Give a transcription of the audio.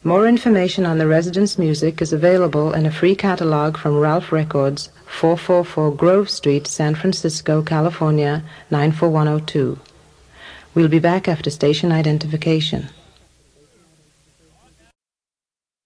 More information on the residence music is available in a free catalog from Ralph Records, 444 Grove Street, San Francisco, California, 94102. We'll be back after station identification.